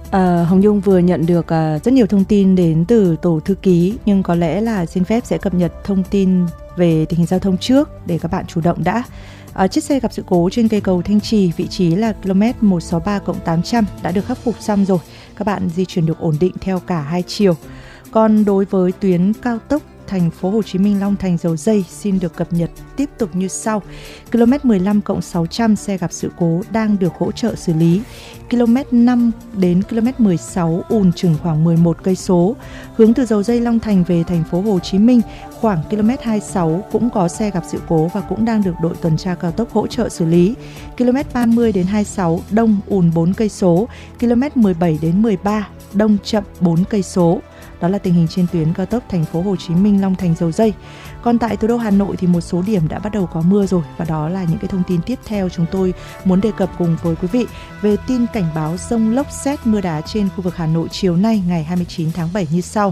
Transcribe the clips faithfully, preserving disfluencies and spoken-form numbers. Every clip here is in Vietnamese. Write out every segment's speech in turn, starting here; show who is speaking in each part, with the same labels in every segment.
Speaker 1: À, Hồng Nhung vừa nhận được uh, rất nhiều thông tin đến từ tổ thư ký, nhưng có lẽ là xin phép sẽ cập nhật thông tin về tình hình giao thông trước để các bạn chủ động đã. À, chiếc xe gặp sự cố trên cây cầu Thanh Trì, vị trí là km một sáu ba cộng tám trăm đã được khắc phục xong rồi. Các bạn di chuyển được ổn định theo cả hai chiều. Còn đối với tuyến cao tốc thành phố Hồ Chí Minh Long Thành Dầu Giây xin được cập nhật tiếp tục như sau. km mười lăm cộng sáu trăm xe gặp sự cố đang được hỗ trợ xử lý. km năm đến km mười sáu ùn chừng khoảng mười một cây số. Hướng từ Dầu Giây Long Thành về thành phố Hồ Chí Minh khoảng km hai mươi sáu cũng có xe gặp sự cố và cũng đang được đội tuần tra cao tốc hỗ trợ xử lý. km ba mươi đến hai mươi sáu đông ùn bốn cây số. km mười bảy đến mười ba đông chậm bốn cây số. Đó là tình hình trên tuyến cao tốc thành phố Hồ Chí Minh Long Thành Dầu Giây. Còn tại thủ đô Hà Nội thì một số điểm đã bắt đầu có mưa rồi, và đó là những cái thông tin tiếp theo chúng tôi muốn đề cập cùng với quý vị về tin cảnh báo dông lốc sét mưa đá trên khu vực Hà Nội chiều nay ngày hai mươi chín tháng bảy như sau.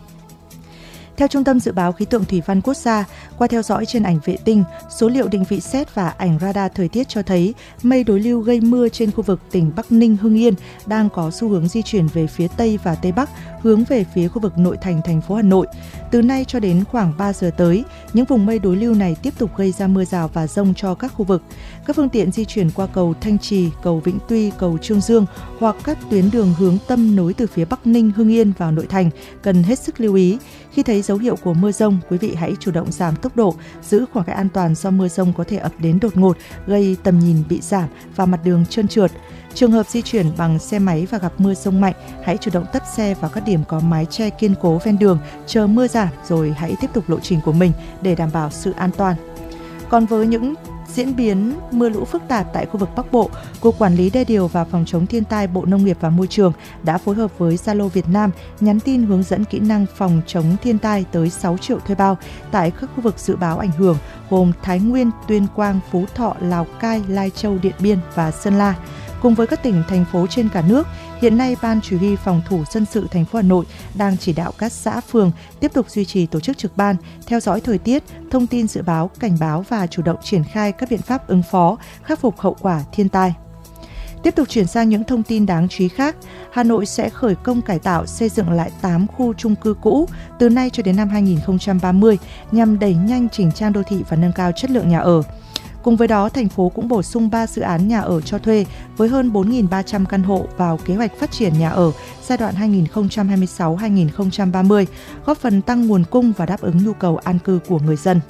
Speaker 1: Theo Trung tâm Dự báo Khí tượng Thủy văn Quốc gia, qua theo dõi trên ảnh vệ tinh, số liệu định vị sét và ảnh radar thời tiết cho thấy mây đối lưu gây mưa trên khu vực tỉnh Bắc Ninh, Hưng Yên đang có xu hướng di chuyển về phía Tây và Tây Bắc, hướng về phía khu vực nội thành thành phố Hà Nội. Từ nay cho đến khoảng ba giờ tới, những vùng mây đối lưu này tiếp tục gây ra mưa rào và dông cho các khu vực. Các phương tiện di chuyển qua cầu Thanh Trì, cầu Vĩnh Tuy, cầu Trương Dương hoặc các tuyến đường hướng tâm nối từ phía Bắc Ninh, Hưng Yên vào nội thành cần hết sức lưu ý. Khi thấy dấu hiệu của mưa dông, quý vị hãy chủ động giảm tốc độ, giữ khoảng cách an toàn do mưa dông có thể ập đến đột ngột, gây tầm nhìn bị giảm và mặt đường trơn trượt. Trường hợp di chuyển bằng xe máy và gặp mưa dông mạnh, hãy chủ động tấp xe vào các điểm có mái che kiên cố ven đường, chờ mưa giảm rồi hãy tiếp tục lộ trình của mình để đảm bảo sự an toàn. Còn với những diễn biến mưa lũ phức tạp tại khu vực Bắc Bộ, Cục Quản lý Đê điều và Phòng chống thiên tai Bộ Nông nghiệp và Môi trường đã phối hợp với Zalo Việt Nam nhắn tin hướng dẫn kỹ năng phòng chống thiên tai tới sáu triệu thuê bao tại các khu vực dự báo ảnh hưởng gồm Thái Nguyên, Tuyên Quang, Phú Thọ, Lào Cai, Lai Châu, Điện Biên và Sơn La. Cùng với các tỉnh, thành phố trên cả nước, hiện nay Ban Chỉ huy Phòng thủ dân sự thành phố Hà Nội đang chỉ đạo các xã, phường tiếp tục duy trì tổ chức trực ban, theo dõi thời tiết, thông tin dự báo, cảnh báo và chủ động triển khai các biện pháp ứng phó, khắc phục hậu quả thiên tai. Tiếp tục chuyển sang những thông tin đáng chú ý khác, Hà Nội sẽ khởi công cải tạo xây dựng lại tám khu chung cư cũ từ nay cho đến năm hai nghìn không trăm ba mươi nhằm đẩy nhanh chỉnh trang đô thị và nâng cao chất lượng nhà ở. Cùng với đó, thành phố cũng bổ sung ba dự án nhà ở cho thuê với hơn bốn nghìn ba trăm căn hộ vào kế hoạch phát triển nhà ở giai đoạn hai nghìn không trăm hai mươi sáu đến hai nghìn không trăm ba mươi, góp phần tăng nguồn cung và đáp ứng nhu cầu an cư của người dân.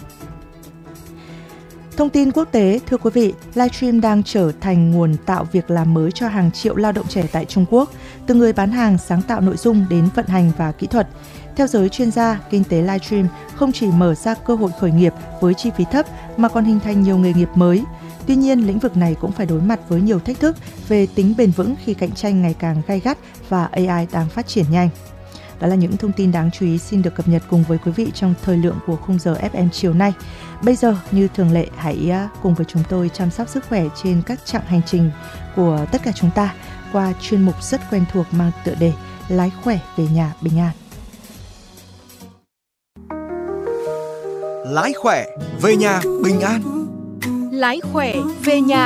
Speaker 1: Thông tin quốc tế, thưa quý vị, livestream đang trở thành nguồn tạo việc làm mới cho hàng triệu lao động trẻ tại Trung Quốc, từ người bán hàng, sáng tạo nội dung đến vận hành và kỹ thuật. Theo giới chuyên gia, kinh tế livestream không chỉ mở ra cơ hội khởi nghiệp với chi phí thấp mà còn hình thành nhiều nghề nghiệp mới. Tuy nhiên, lĩnh vực này cũng phải đối mặt với nhiều thách thức về tính bền vững khi cạnh tranh ngày càng gay gắt và a i đang phát triển nhanh. Đó là những thông tin đáng chú ý xin được cập nhật cùng với quý vị trong thời lượng của khung giờ ép em chiều nay. Bây giờ, như thường lệ, hãy cùng với chúng tôi chăm sóc sức khỏe trên các chặng hành trình của tất cả chúng ta qua chuyên mục rất quen thuộc mang tựa đề Lái khỏe về nhà bình an.
Speaker 2: Lái khỏe về nhà bình an.
Speaker 3: Lái khỏe về nhà